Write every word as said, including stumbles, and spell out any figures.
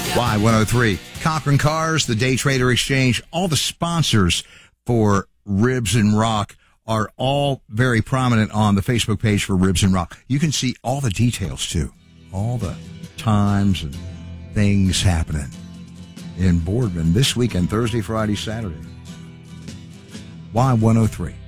Y one oh three. Cochran Cars, the Day Trader Exchange, all the sponsors for Ribs and Rock are all very prominent on the Facebook page for Ribs and Rock. You can see all the details, too. All the times and things happening in Boardman this weekend, Thursday, Friday, Saturday. Y one oh three.